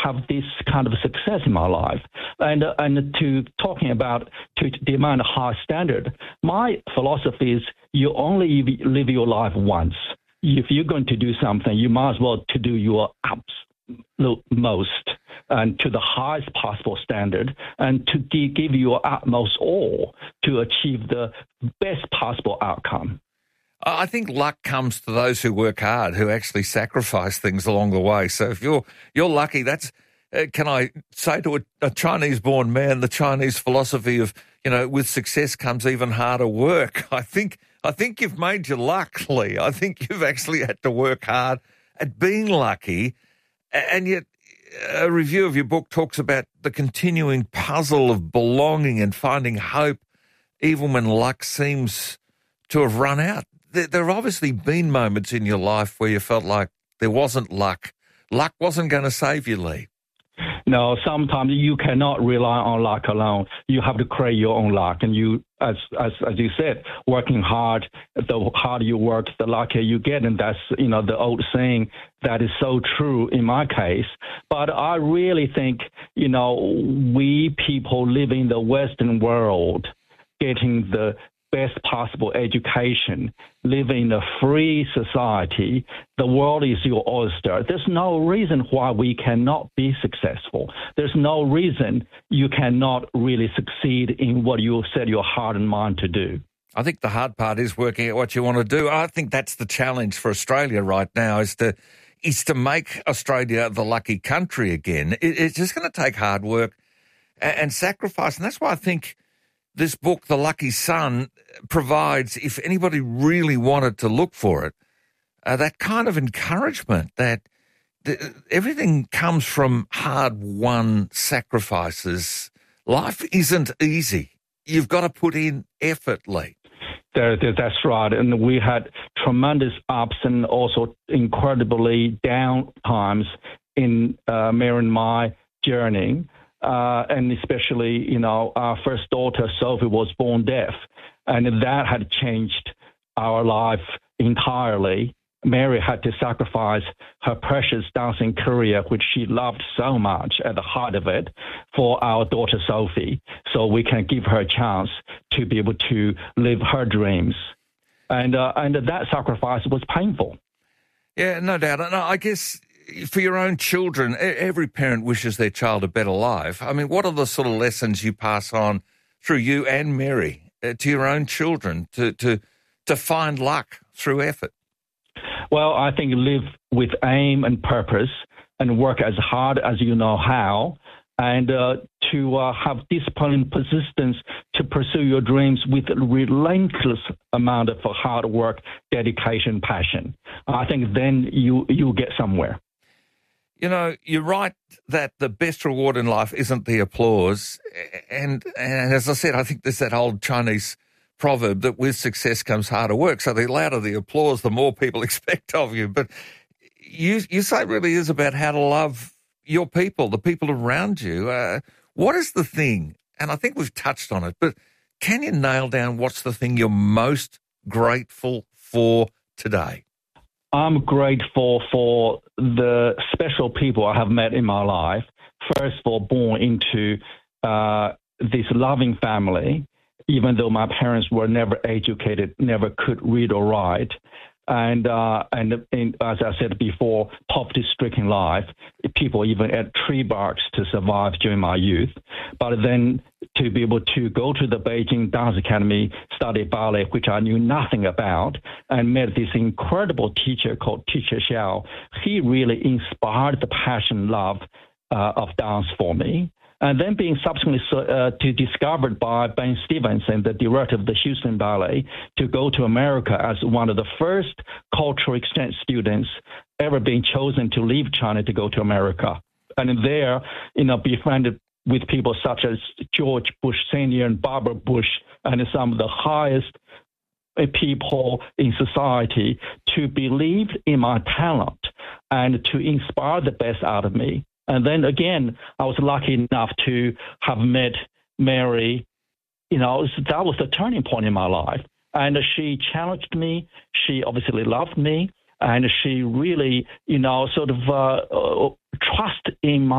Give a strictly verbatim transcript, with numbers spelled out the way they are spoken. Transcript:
have this kind of success in my life. And uh, and to talking about to demand a high standard, my philosophy is you only live your life once. If you're going to do something, you might as well to do your absolute most and to the highest possible standard, and to give, give your utmost all to achieve the best possible outcome. I think luck comes to those who work hard, who actually sacrifice things along the way. So if you're you're lucky, that's uh, can I say to a, a Chinese-born man, the Chinese philosophy of, you know, with success comes even harder work. I think I think you've made your luck, Lee. I think you've actually had to work hard at being lucky, and yet a review of your book talks about the continuing puzzle of belonging and finding hope, even when luck seems to have run out. There, there have obviously been moments in your life where you felt like there wasn't luck. Luck wasn't going to save you, Lee. No, sometimes you cannot rely on luck alone. You have to create your own luck. And you, as as as you said, working hard, the harder you work, the luckier you get. And that's, you know, the old saying that is so true in my case. But I really think, you know, we people live in the Western world, getting the best possible education, live in a free society. The world is your oyster. There's no reason why we cannot be successful. There's no reason you cannot really succeed in what you set your heart and mind to do. I think the hard part is working out what you want to do. I think that's the challenge for Australia right now, is to is to make Australia the lucky country again. It, it's just going to take hard work and, and sacrifice. And that's why I think this book, The Lucky Son, provides, if anybody really wanted to look for it, uh, that kind of encouragement that the, everything comes from hard-won sacrifices. Life isn't easy. You've got to put in effort, Lee. There, there, that's right. And we had tremendous ups and also incredibly down times in uh, Mary and my journey. Uh, and especially, you know, our first daughter, Sophie, was born deaf. And that had changed our life entirely. Mary had to sacrifice her precious dancing career, which she loved so much at the heart of it, for our daughter, Sophie, so we can give her a chance to be able to live her dreams. And, uh, and that sacrifice was painful. Yeah, no doubt. And I guess for your own children, every parent wishes their child a better life. I mean, what are the sort of lessons you pass on through you and Mary uh, to your own children to, to to find luck through effort? Well, I think live with aim and purpose and work as hard as you know how, and uh, to uh, have discipline and persistence to pursue your dreams with a relentless amount of hard work, dedication, passion. I think then you you get somewhere. You know, you're right that the best reward in life isn't the applause. And, and as I said, I think there's that old Chinese proverb that with success comes harder work. So the louder the applause, the more people expect of you. But you you say it really is about how to love your people, the people around you. Uh, what is the thing, and I think we've touched on it, but can you nail down what's the thing you're most grateful for today? I'm grateful for the special people I have met in my life. First of all, born into uh, this loving family, even though my parents were never educated, never could read or write. And, uh, and, and as I said before, poverty-stricken life, people even ate tree barks to survive during my youth. But then to be able to go to the Beijing Dance Academy, study ballet, which I knew nothing about, and met this incredible teacher called Teacher Xiao. He really inspired the passion, love uh, of dance for me. And then being subsequently uh, to discovered by Ben Stevenson, the director of the Houston Ballet, to go to America as one of the first cultural exchange students ever being chosen to leave China to go to America. And there, you know, befriended with people such as George Bush Senior and Barbara Bush and some of the highest people in society to believe in my talent and to inspire the best out of me. And then again, I was lucky enough to have met Mary. You know, that was the turning point in my life. And she challenged me. She obviously loved me. And she really, you know, sort of uh, uh, trust in my